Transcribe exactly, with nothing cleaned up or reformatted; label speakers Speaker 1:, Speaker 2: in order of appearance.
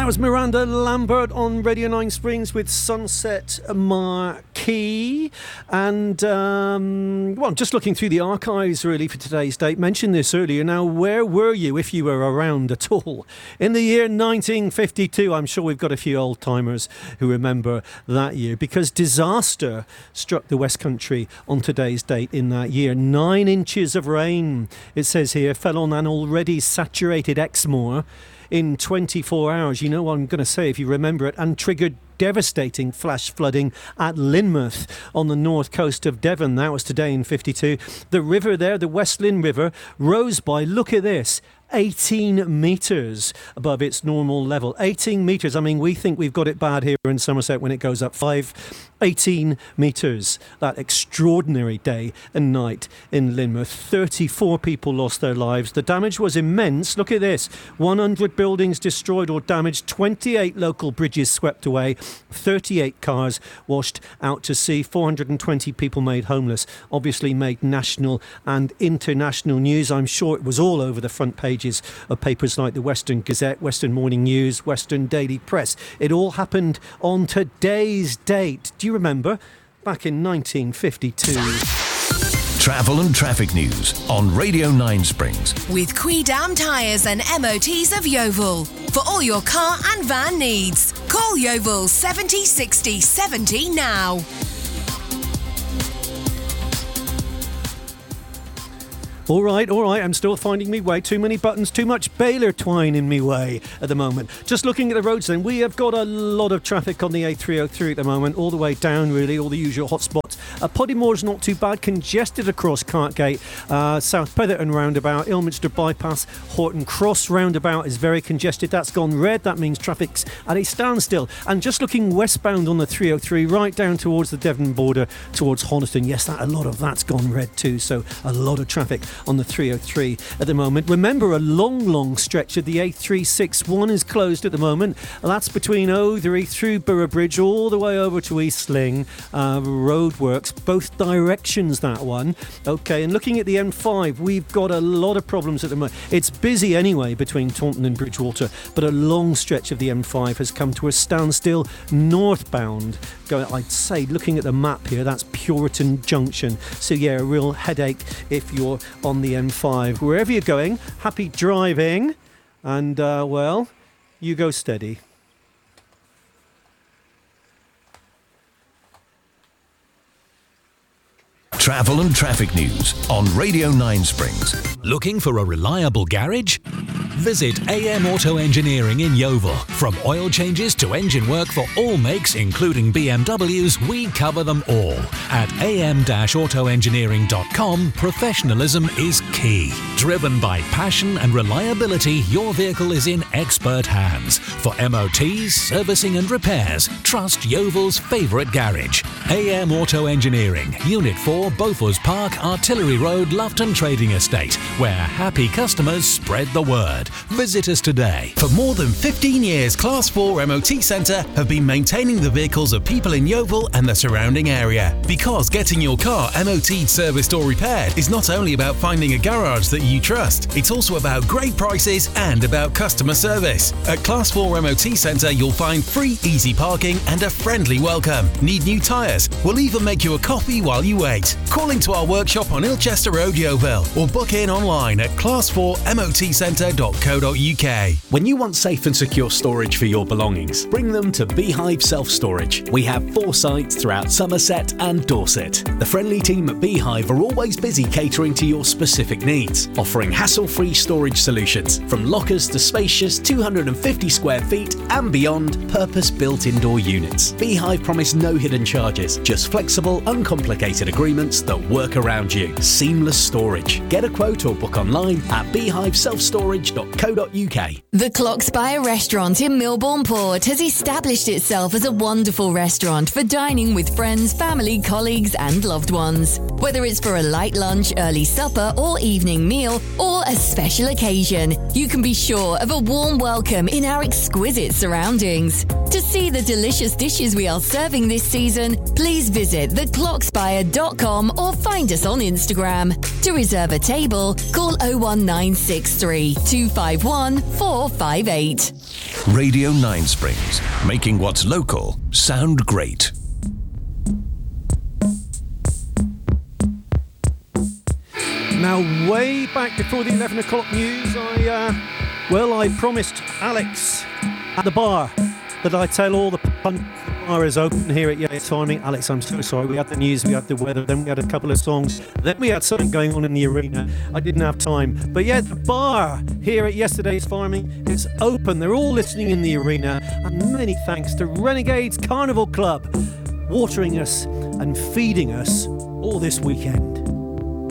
Speaker 1: was Miranda Lambert on Radio nine Springs with Sunset Marquee. And, um, well, I'm just looking through the archives, really, for today's date. Mentioned this earlier. Now, where were you, if you were around at all? In the year nineteen fifty-two, I'm sure we've got a few old-timers who remember that year, because disaster struck the West Country on today's date in that year. Nine inches of rain, it says here, fell on an already saturated Exmoor in twenty-four hours. You know what I'm going to say if you remember it, and triggered devastating flash flooding at Lynmouth on the north coast of Devon. That was today in fifty-two. The river there, the West Lynn River, rose by, look at this, eighteen metres above its normal level. eighteen metres. I mean, we think we've got it bad here in Somerset when it goes up five. eighteen metres. That extraordinary day and night in Lynmouth. thirty-four people lost their lives. The damage was immense. Look at this. one hundred buildings destroyed or damaged. twenty-eight local bridges swept away. thirty-eight cars washed out to sea. four hundred twenty people made homeless. Obviously made national and international news. I'm sure it was all over the front page of papers like the Western Gazette, Western Morning News, Western Daily Press. It all happened on today's date. Do you remember? Back in nineteen fifty-two.
Speaker 2: Travel and traffic news on Radio nine Springs.
Speaker 3: With Quidam Tyres and M O Ts of Yeovil. For all your car and van needs. Call Yeovil seventy sixty seventy now.
Speaker 1: All right, all right, I'm still finding me way. Too many buttons, too much baler twine in me way at the moment. Just looking at the roads then, we have got a lot of traffic on the A three oh three at the moment, all the way down really, all the usual hotspots. Uh, Poddymoor's not too bad, congested across Cartgate, uh, South Petherton roundabout, Ilminster bypass, Horton Cross roundabout is very congested. That's gone red, that means traffic's at a standstill. And just looking westbound on the three oh three, right down towards the Devon border, towards Honiton, yes, that, a lot of that's gone red too, so a lot of traffic on the three oh three at the moment. Remember, a long, long stretch of the A three sixty-one is closed at the moment. That's between Othery through Boroughbridge all the way over to Eastling. Uh, roadworks, both directions, that one. Okay, and looking at the M five, we've got a lot of problems at the moment. It's busy anyway between Taunton and Bridgewater, but a long stretch of the M five has come to a standstill northbound. Going, I'd say, looking at the map here, that's Puritan Junction. So yeah, a real headache if you're on the M five. Wherever you're going, happy driving, and uh, well, you go steady.
Speaker 2: Travel and traffic news on Radio nine Springs.
Speaker 4: Looking for a reliable garage? Visit A M Auto Engineering in Yeovil. From oil changes to engine work for all makes, including B M Ws, we cover them all. At a m dash auto engineering dot com, professionalism is key. Driven by passion and reliability, your vehicle is in expert hands. For M O Ts, servicing and repairs, trust Yeovil's favourite garage. A M Auto Engineering, Unit four, Beaufort Park, Artillery Road, Loughton Trading Estate, where happy customers spread the word. Visit us today.
Speaker 5: For more than fifteen years, Class four M O T Centre have been maintaining the vehicles of people in Yeovil and the surrounding area. Because getting your car M O T'd, serviced or repaired is not only about finding a garage that you trust, it's also about great prices and about customer service. At Class four M O T Centre, you'll find free easy parking and a friendly welcome. Need new tyres? We'll even make you a coffee while you wait. Call into our workshop on Ilchester Road, Yeovil, or book in online at class four m o t centre dot co dot u k.
Speaker 6: When you want safe and secure storage for your belongings, bring them to Beehive Self Storage. We have four sites throughout Somerset and Dorset. The friendly team at Beehive are always busy catering to your specific needs, offering hassle-free storage solutions from lockers to spacious two hundred fifty square feet and beyond purpose-built indoor units. Beehive promise no hidden charges, just flexible, uncomplicated agreements that work around you. Seamless storage. Get a quote or book online at beehive self storage dot co dot u k.
Speaker 3: The Clockspire restaurant in Milbourne Port has established itself as a wonderful restaurant for dining with friends, family, colleagues and loved ones. Whether it's for a light lunch, early supper or evening meal, or a special occasion, you can be sure of a warm welcome in our exquisite surroundings. To see the delicious dishes we are serving this season, please visit the clockspire dot com or find us on Instagram. To reserve a table, call oh one nine six three, two five one, four five eight.
Speaker 2: Radio Nine Springs, making what's local sound great.
Speaker 1: Now, way back before the eleven o'clock news, I, uh, well, I promised Alex at the bar that I'd tell all the punk the bar is open here at Yes Timing. Alex, I'm so sorry. We had the news, we had the weather, then we had a couple of songs, then we had something going on in the arena. I didn't have time. But yeah, the bar here at Yesterday's Farming is open. They're all listening in the arena. And many thanks to Renegades Carnival Club, watering us and feeding us all this weekend.